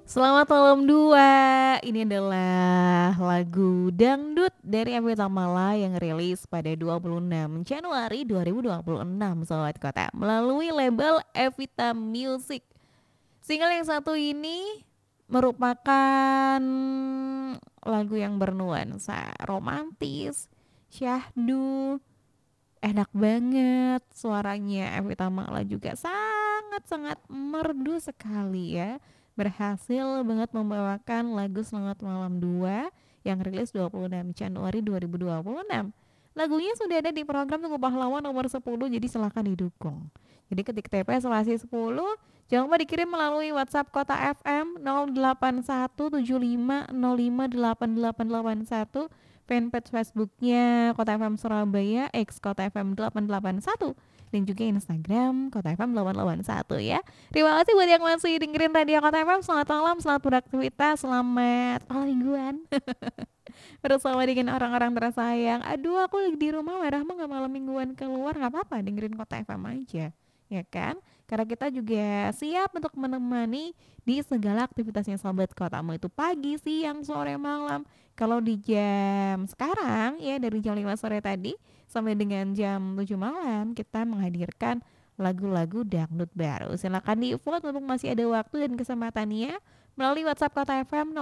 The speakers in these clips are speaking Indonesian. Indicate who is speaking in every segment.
Speaker 1: Selamat malam dua. Ini adalah lagu Dangdut dari Evie Tamala yang rilis pada 26 Januari 2026 Sobat Kota melalui label Evita Music. Single yang satu ini merupakan lagu yang bernuansa romantis, syahdu, enak banget. Suaranya Evie Tamala juga sangat-sangat merdu sekali ya. Berhasil banget membawakan lagu Selamat Malam 2 yang rilis 26 Januari 2026. Lagunya sudah ada di program Tunggu Pahlawan nomor 10, jadi silahkan didukung. Jadi ketik TP selasi 10, jangan lupa dikirim melalui WhatsApp Kota FM 08175058881, fanpage Facebooknya Kota FM Surabaya, X Kota FM 881, dan juga Instagram Kota FM 881 ya. Terima kasih buat yang masih dengerin Radio Kota FM. Selamat malam, selamat beraktivitas, selamat malam mingguan bersama dengan orang-orang tersayang. Aduh, aku lagi di rumah, merah mah gak malam mingguan keluar, gak apa-apa, dengerin Kota FM aja, ya kan? Karena kita juga siap untuk menemani di segala aktivitasnya Sobat Kota, mau itu pagi, siang, sore, malam. Kalau di jam sekarang ya, dari jam 5 sore tadi sampai dengan jam 7 malam, kita menghadirkan lagu-lagu dangdut baru. Silakan di vote untuk masih ada waktu dan kesempatannya melalui WhatsApp Kota FM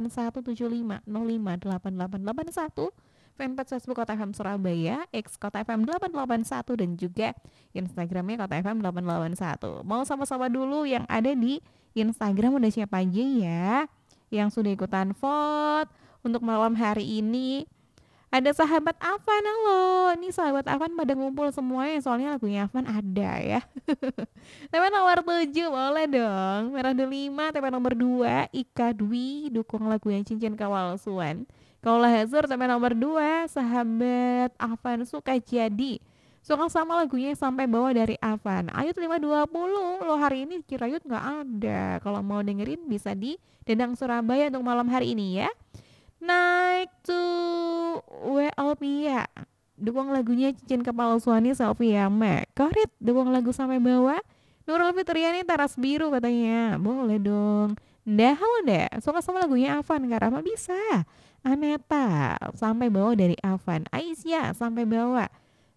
Speaker 1: 08175058881, fanpage Facebook Kota FM Surabaya, X Kota FM 881, dan juga Instagramnya Kota FM 881. Mau sama-sama dulu yang ada di Instagram udah siapa aja ya yang sudah ikutan vote untuk malam hari ini. Ada sahabat Afan, halo. Ini sahabat Afan pada ngumpul semuanya, soalnya lagunya Afan ada ya. TP nomor 7 boleh dong. Merah Delima. TP nomor 2 Ika Dwi, dukung lagunya Cincin Kawalsuan. Kaulah Hazur. TP nomor 2 sahabat Afan Suka Jadi, suka sama lagunya Sampai Bawah dari Afan. Ayut 520 lo, hari ini Cirayut nggak ada. Kalau mau dengerin bisa di Dendang Surabaya untuk malam hari ini ya. Naik to Alpia, dukung lagunya Cincin Kepalsuannya Sofia Mek. Korit, dukung lagu Sampai Bawah. Nurul Fitriani Teras Biru katanya. Boleh dong. Ndah, halo deh. Suka sama lagunya Avan, Karama bisa. Aneta, Sampai Bawah dari Avan. Aisyah, Sampai Bawah.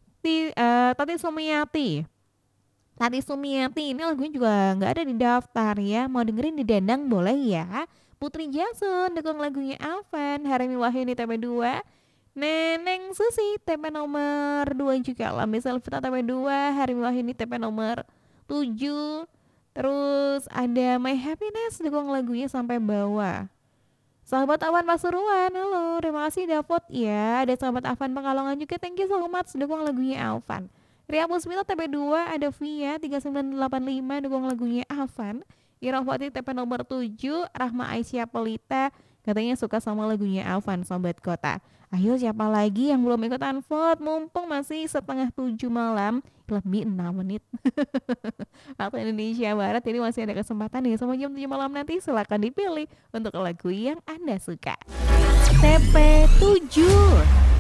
Speaker 1: Tati Sumiati. Tati Sumiati, ini lagunya juga nggak ada di daftar ya. Mau dengerin di Dendang boleh ya. Putri Jason, dukung lagunya Avan. Harimi Wahyuni TP 2. Neneng Susi TP nomor 2 juga. Lambe Selvita TP 2. Harimi Wahyuni TP nomor 7. Terus ada My Happiness, dukung lagunya Sampai Bawah. Sahabat Awan Pasuruan, halo, terima kasih Davot ya. Ada sahabat Avan Pekalongan juga, thank you so much, dukung lagunya Avan. Ria Pusmita TP 2, ada Via 3985, dukung lagunya Avan. Irafati TP nomor 7, Rahma Aisyah Pelita, katanya suka sama lagunya Avan, Sobat Kota. Ayo siapa lagi yang belum ikutan vote, mumpung masih setengah 7 malam, lebih 6 menit waktu Indonesia Barat, jadi masih ada kesempatan nih sampai jam 7 malam nanti. Silakan dipilih untuk lagu yang Anda suka. TP 7